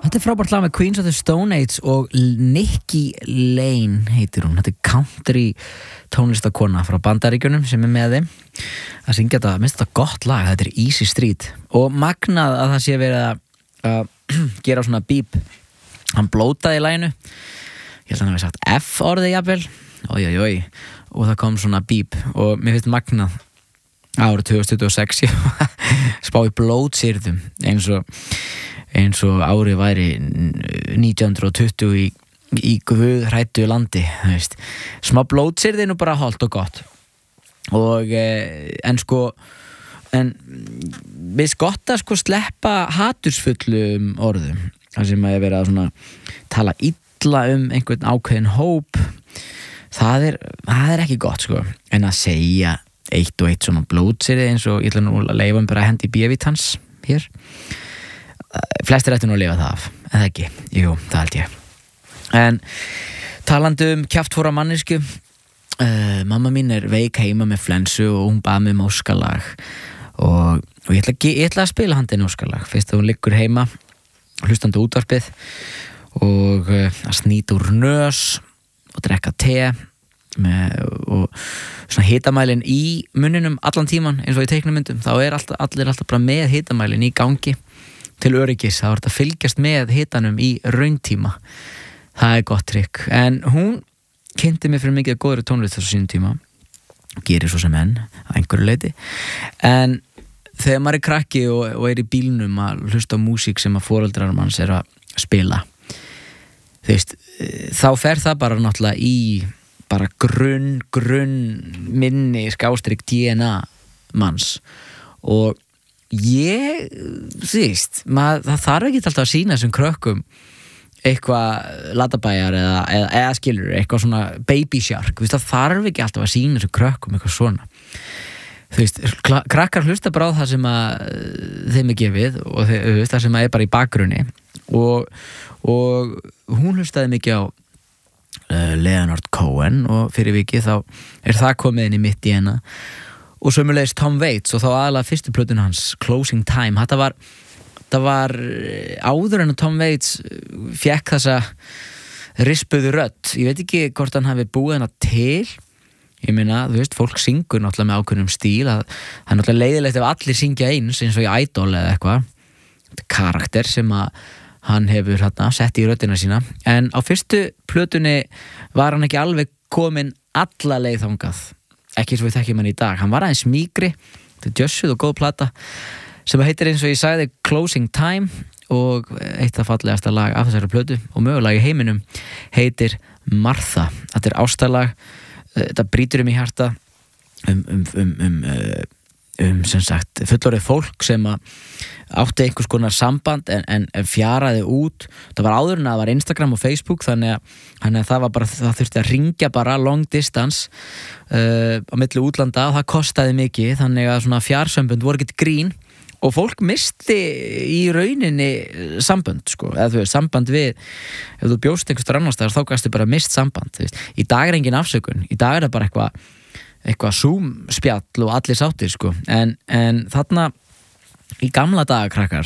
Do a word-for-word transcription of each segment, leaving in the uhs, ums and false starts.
Þetta er frábært lag með Queens of the Stone Age og Nikki Lane heitir hún. Þetta er country tónlistakona frá Bandaríkjunum sem er með þeim að syngja þetta, minnst þetta gott lag, þetta er Easy Street og magnað að það sé verið að, að gera svona bíp. Hann blótaði í laginu, ég held að hann hafi sagt F orðið jafnvel, oi, oi, oi, og það kom svona bíp og mér finnst magnað árið tvö þúsund tuttugu og sex spá í blótsýrðum eins og eins og árið væri nítján hundruð tuttugu í, í guðhræddu landi, þú veist. Smá blótsýrði nú bara holdt og gott. Og eh, en sko en við gott að sko sleppa hatursfullum orðum. Það sem að ég verið að svona tala illa um einhvern ákveðin hóp. Það er, það er ekki gott sko. En að segja eitt og eitt svona blótsýrði eins og ég ætla nú að leyfa um bara að hendi bívitans hér. Flestir ættu nú að lifa það af, eða ekki? Jú, það held ég. En talandi um kjaftfóra mannesku, uh, mamma mín er veik heima með flensu og hún bað mig um óskalag og, og ég, ætla, ég ætla að spila handin óskalag fyrst að hún liggur heima hlustandi útvarpið og uh, að snýta úr nös og drekka te með, og svona hitamælin í munninum allan tíman eins og í teiknumyndum, þá er alltaf, allir alltaf bara með hitamælin í gangi til öryggis, það var þetta að fylgjast með hitanum í rauntíma. Það er gott trikk. En hún kynnti mig fyrir mikið góðri tónlist þessu sínum tíma, gerir svo sem enn á einhverju leyti. En þegar maður er krakki og, og er í bílnum að hlusta á músík sem að foreldrar manns er að spila, þú veist, þá fer það bara náttúrulega í bara grunn, grunn minni skástrík D N A manns og ég, þú veist maður, það þarf ekki alltaf að sína þessum krökkum eitthvað latabæjar eða, eða, eða skilur eitthvað svona baby shark, þú veist, það þarf ekki alltaf að sína þessum krökkum eitthvað svona þú veist, krakkar hlusta bara á það sem að þeim er gefið og þeir, þú veist, það sem að er bara í bakgrunni og, og hún hlustaði mikið á uh, Leonard Cohen og fyrir vikið þá er það komið inn í mitt D N A og sömulegis Tom Waits og þá aðalega fyrstu plötun hans Closing Time. Þetta var, þetta var áður en að Tom Waits fékk þessa rispuðu rödd. Ég veit ekki hvort hann hafi búið hana til. Ég meina, þú veist, fólk syngur náttúrulega með ákveðnum stíl. Það er náttúrulega leiðilegt ef allir syngja eins eins og í Idol eða eitthvað. Þetta er karakter sem að hann hefur hérna, sett í röddina sína. En á fyrstu plötunni var hann ekki alveg kominn alla leið þangað. Ekki eins og við þekkjum hann í dag. Hann var aðeins mýkri, þetta er djössuð og góð plata sem heitir eins og ég sagði Closing Time og eitt af fallegasta lag af þessari plötu og mögulega í heiminum heitir Martha. Þetta er ástarlag, þetta brýtur um í hjarta um, um, um, um, um sem sagt fullorðið fólk sem að átti einhvers konar samband en, en, en fjaraði út. Það var áður en að það var Instagram og Facebook þannig að, þannig að það var bara, það þurfti að ringja bara long distance uh, á milli útlanda og það kostaði mikið þannig að svona fjarsömbund voru ekki grín og fólk misti í rauninni sambönd sko, eða þú veist, samband við ef þú bjóst einhverstur annars staðar þá gastu bara mist samband, þú veist. Í dag er engin afsökun, í dag er það bara eitthvað eitthvað Zoom spjall og allir sáttir sko, en, en þarna í gamla daga krakkar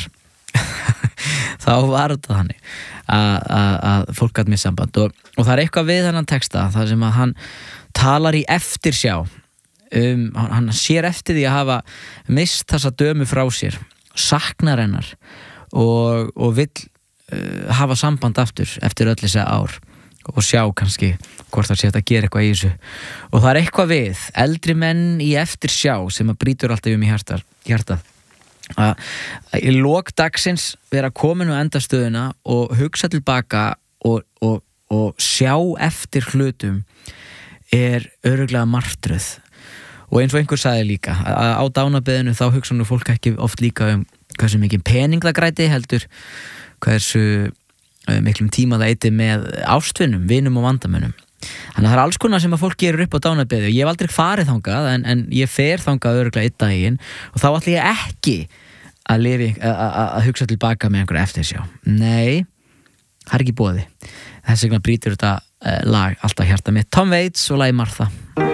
þá var þetta þannig að fólk gat mist samband og, og það er eitthvað við þennan texta þar sem að hann talar í eftirsjá um, hann sér eftir því að hafa mist þessa dömu frá sér, saknar hennar og, og vill uh, hafa samband aftur eftir öll þessi ár og sjá kannski hvort það sé að gera eitthvað í þessu og það er eitthvað við eldri menn í eftirsjá sem að brýtur alltaf um í hjartar, hjartað að í lok dagsins vera komin á endastöðuna og hugsa tilbaka og, og, og sjá eftir hlutum er örugglega martröð og eins og einhver sagði líka að á dánabeðinu þá hugsa nú fólk ekki oft líka um hversu mikið pening það græti heldur hversu miklum tíma það eyti með ástvinum, vinum og vandamönnum. Þannig að það er alls konar sem að fólk gerir upp á dánabeði og ég hef aldrei farið þangað en, en ég fer þangað örugglega einn daginn og þá ætla ég ekki að, lifi, að, að, að hugsa tilbaka með einhverju eftirsjá. Nei, það er ekki boði. Þess vegna brýtur þetta uh, lag alltaf hjarta mitt. Tom Waits og lagi Martha.